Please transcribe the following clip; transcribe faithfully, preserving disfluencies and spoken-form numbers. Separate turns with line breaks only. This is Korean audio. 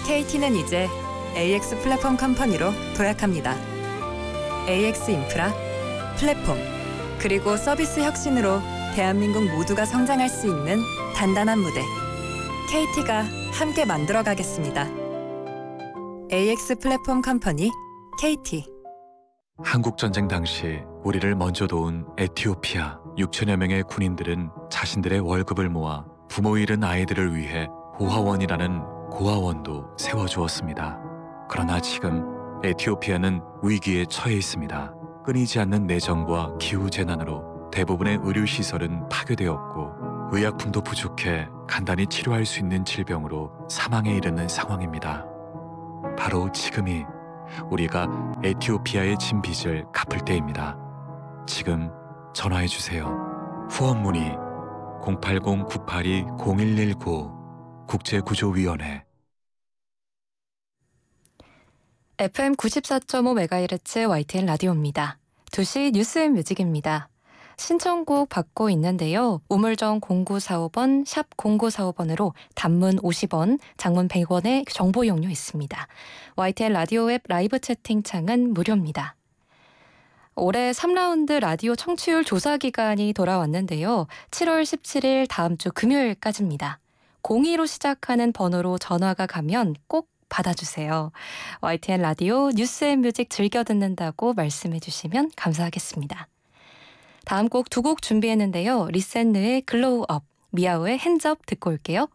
케이티는 이제 에이엑스 플랫폼 컴퍼니로 도약합니다. 에이엑스 인프라, 플랫폼, 그리고 서비스 혁신으로 대한민국 모두가 성장할 수 있는 단단한 무대. 케이티가 함께 만들어가겠습니다. 에이엑스 플랫폼 컴퍼니 케이티.
한국전쟁 당시 우리를 먼저 도운 에티오피아 육천여 명의 군인들은 자신들의 월급을 모아 부모 잃은 아이들을 위해 고아원이라는 고아원도 세워주었습니다. 그러나 지금 에티오피아는 위기에 처해 있습니다. 끊이지 않는 내정과 기후재난으로 대부분의 의료시설은 파괴되었고 의약품도 부족해 간단히 치료할 수 있는 질병으로 사망에 이르는 상황입니다. 바로 지금이 우리가 에티오피아의 진 빚을 갚을 때입니다. 지금 전화해주세요. 후원 문의 공팔공 구팔이 공일일구 국제구조위원회.
에프엠 구십사 점 오 메가헤르츠 와이티엔 라디오입니다. 두 시 뉴스 앤 뮤직입니다. 신청곡 받고 있는데요. 우물정 공구사오 번, 샵 공구사오 번으로 단문 오십 원, 장문 백 원의 정보 이용료 있습니다. 와이티엔 라디오 앱 라이브 채팅창은 무료입니다. 올해 삼 라운드 라디오 청취율 조사 기간이 돌아왔는데요. 칠월 십칠일 다음 주 금요일까지입니다. 공이로 시작하는 번호로 전화가 가면 꼭 받아주세요. 와이티엔 라디오 뉴스 앤 뮤직 즐겨 듣는다고 말씀해 주시면 감사하겠습니다. 다음 곡 두 곡 준비했는데요. 리센느의 글로우 업, 미아오의 핸즈업 듣고 올게요.